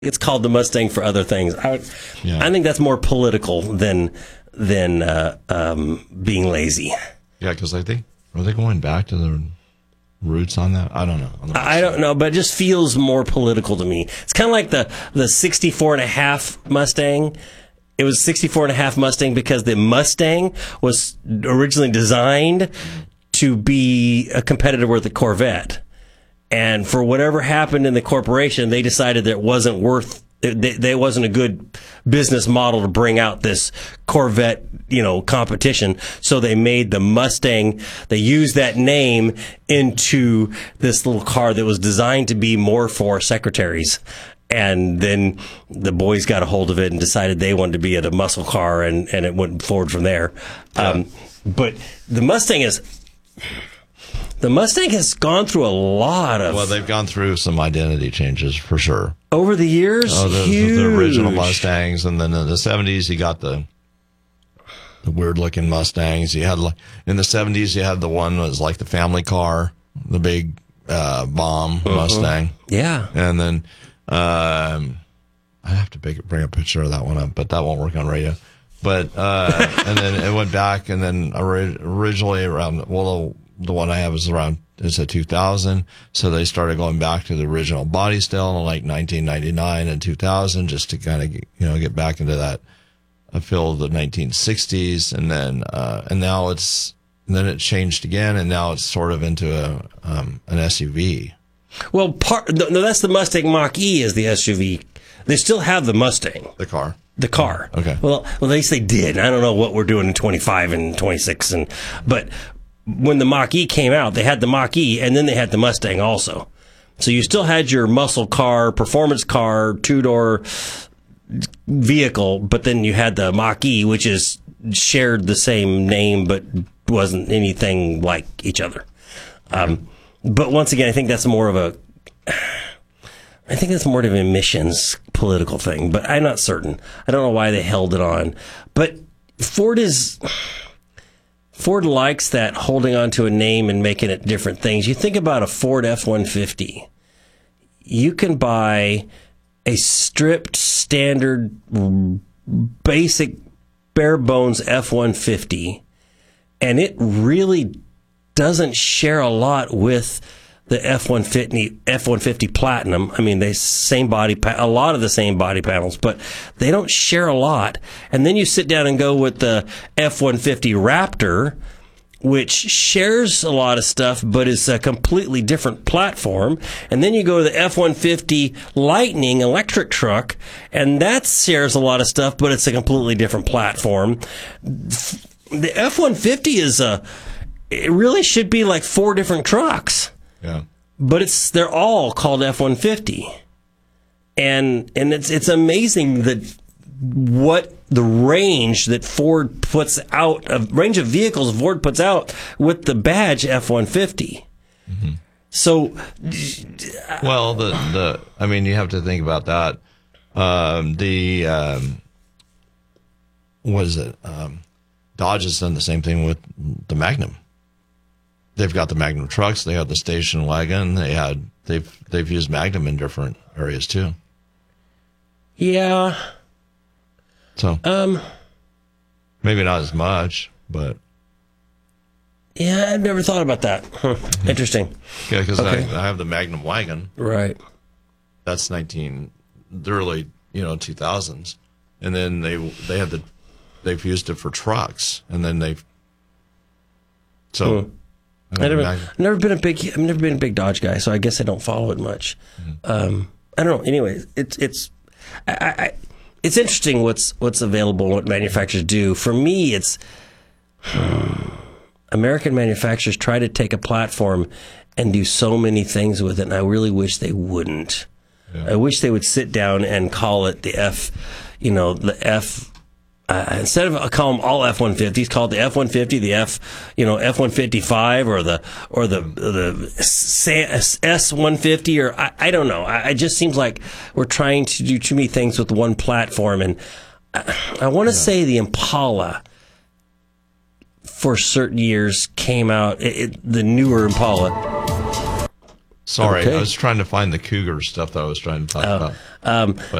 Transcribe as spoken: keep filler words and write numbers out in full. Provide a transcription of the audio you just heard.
it's called the Mustang for other things. I, would, yeah. I think that's more political than than uh, um, being lazy. Yeah, because I think, are they going back to the roots on that? I don't know. I don't know, but it just feels more political to me. It's kind of like the, the sixty-four and a half Mustang. It was sixty-four and a half Mustang because the Mustang was originally designed to be a competitor with the Corvette. And for whatever happened in the corporation, they decided that it wasn't worth, it, it wasn't a good business model to bring out this Corvette, you know, competition. So they made the Mustang, they used that name into this little car that was designed to be more for secretaries. And then the boys got a hold of it and decided they wanted to be at a muscle car, and, and it went forward from there. Yeah. Um, but the Mustang is... The Mustang has gone through a lot of... Well, they've gone through some identity changes, for sure. Over the years? Oh, the, huge. the original Mustangs, and then in the seventies, you got the the weird-looking Mustangs. You had, in the seventies, you had the one that was like the family car, the big uh, bomb uh-huh. Mustang. Yeah. And then, um, I have to bring a picture of that one up, but that won't work on radio. But, uh, and then it went back, and then originally around, well, the one I have is around, it's a two thousand. So they started going back to the original body style in like nineteen ninety-nine and two thousand, just to kind of, you know, get back into that uh, feel of the nineteen sixties. And then, uh, and now it's, and then it changed again. And now it's sort of into a, um, an S U V. Well, part, no, that's the Mustang Mach-E is the S U V. They still have the Mustang. The car. The car. Okay. Well, well, at least they did. I don't know what we're doing in twenty-five and twenty-six, and but when the Mach-E came out, they had the Mach-E, and then they had the Mustang also. So you still had your muscle car, performance car, two-door vehicle, but then you had the Mach-E, which is shared the same name, but wasn't anything like each other. Um, but once again, I think that's more of a... I think that's more of an emissions political thing, but I'm not certain. I don't know why they held it on. But Ford is... Ford likes that holding on to a name and making it different things. You think about a Ford F one fifty. You can buy a stripped, standard, basic, bare bones F one fifty, and it really doesn't share a lot with the F one fifty F one fifty Platinum. I mean, they same body, a lot of the same body panels, but they don't share a lot. And then you sit down and go with the F one fifty Raptor, which shares a lot of stuff, but is a completely different platform. And then you go to the F one fifty Lightning electric truck, and that shares a lot of stuff, but it's a completely different platform. The F one fifty is a, it really should be like four different trucks. Yeah. But it's they're all called F one fifty. And and it's it's amazing that what the range that Ford puts out, a range of vehicles Ford puts out with the badge F one fifty. Mm-hmm. So well, the the I mean, you have to think about that. Um, the um, what is it? Um, Dodge has done the same thing with the Magnum. They've got the Magnum trucks. They have the station wagon. They had they've they've used Magnum in different areas too. Yeah. So um, maybe not as much, but yeah, I've never thought about that. Huh. Interesting. Yeah, because okay. I, I have the Magnum wagon. Right. That's nineteen the early you know two thousands, and then they they had the they've used it for trucks, and then they've so. Hmm. I've never, I've never been a big, I've never been a big Dodge guy, so I guess I don't follow it much. Mm-hmm. Um, I don't know. Anyway, it's it's, I, I, it's interesting what's what's available, what manufacturers do. For me, it's hmm, American manufacturers try to take a platform and do so many things with it, and I really wish they wouldn't. Yeah. I wish they would sit down and call it the F, you know, the F. Uh, instead of I call them all F one fifties, call it the F one fifty, the F, you know, F one fifty-five, or the or the the S one fifty, or I, I don't know. I, it just seems like we're trying to do too many things with one platform, and I, I want to yeah. say the Impala for certain years came out, it, it, the newer Impala. Sorry, Okay. I was trying to find the Cougar stuff that I was trying to talk about. Um,